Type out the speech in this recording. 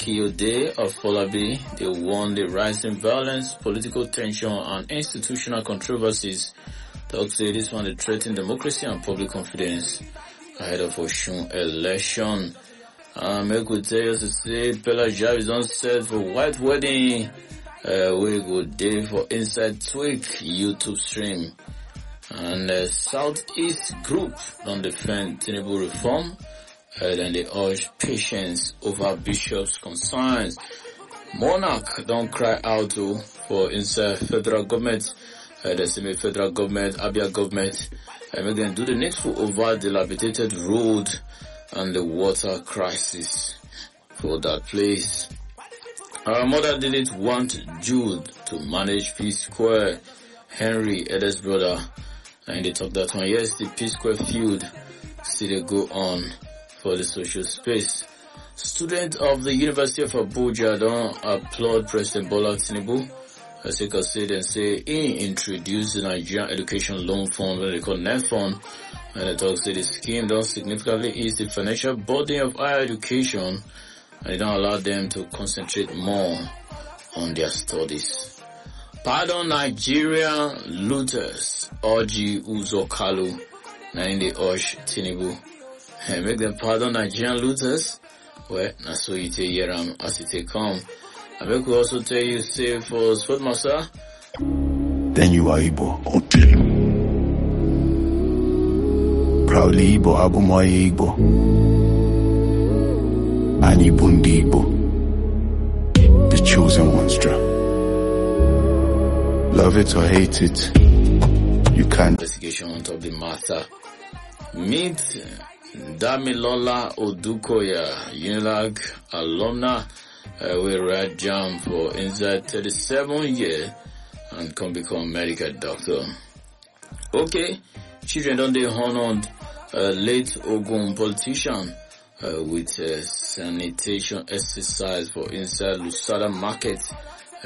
Kiyode of Folabi, they warned the rising violence, political tension, and institutional controversies. Talk say this one they threaten democracy and public confidence ahead of Oshun election. Make we tell you to say Pella Jab is on set for white wedding. We go day for Inside Tweak YouTube stream. And Southeast Group don't defend Tinubu reform. Then they urge patience over Bishop's concerns. Monarch don't cry out for inside federal government. The semi-federal government, Abia government, make them do the needful over dilapidated road and the water crisis for that place. Our mother didn't want Jude to manage P Square. Henry, eldest brother, and they talked that one. Yes, the P Square feud still go on for the social space. Students of the University of Abuja don't applaud President Bola Tinubu. As you can say, they say he introduced the Nigerian Education Loan Fund, what they call NET Fund, and they talk say the scheme don't significantly ease the financial burden of higher education, and it don't allow them to concentrate more on their studies. Pardon Nigerian looters, Orji Uzokalu, na in the urge Tinubu. And make them pardon Nigerian looters. Well, na so you take hear am as it take come. I make we also tell you say for Sportmaster. Then you are Igbo. Okay. Proudly Igbo, Abumoye Igbo. Ani Bundi Igbo. The chosen ones, Dra. Love it or hate it, you can't. Investigation on top of the matter. Meet Damilola Odukoya, Unilag alumna, we read jam for inside 37 years and can become medical doctor. Okay, children don't they honored late Ogun politician with sanitation exercise for inside Lusada market